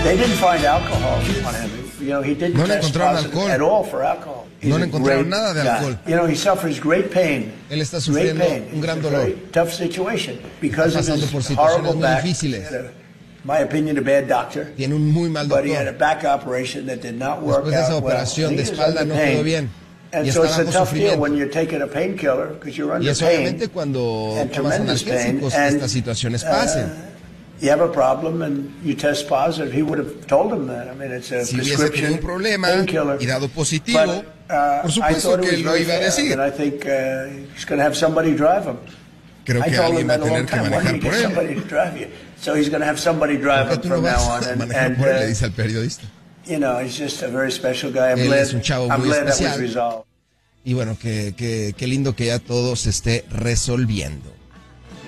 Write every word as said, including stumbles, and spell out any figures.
They didn't find alcohol on him. You know, he didn't No le test encontraron positive alcohol. at all for alcohol. He's No le a encontraron great nada de guy. alcohol. You know, he suffers great pain. Él está Great sufriendo pain. un gran It's a dolor. very tough situation because of pasando his por situaciones horrible muy back. difíciles. He had a- my opinion, a bad doctor. Tiene un muy mal But he had a doctor. back operation that did not work Después de esa out well. operación de He is espalda under no pain. quedó bien. And Y so está it's a bajo tough deal sufrimiento. when you're taking a painkiller because you're Y under es pain obviamente cuando and tomas tremendous pain. analgésicos And estas situaciones pasen. uh, you have a problem and you test positive. He would have told him that. I mean, it's a Si hubiese prescription tenido un problema painkiller. y dado positivo, But, uh, por I supuesto thought it que was lo very iba a fair, decir. and I think uh, he's going to have somebody drive him. Creo I que told alguien him va a that a long tener que time. Why don't manejar you por get él. somebody to drive you? So he's going to have somebody drive ¿Por him qué tú no from now vas on. a And, manejar and por él? Le uh, dice al periodista. you know, he's just a very special guy. I'm Él glad, es un chavo I'm muy glad that was especial. resolved. Y bueno, que, que, que lindo que ya todo se esté resolviendo.